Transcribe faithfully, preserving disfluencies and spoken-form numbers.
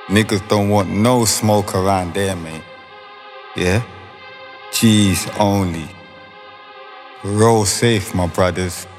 Niggas don't want no smoke around there, man. Yeah? G's only. Roll safe, my brothers.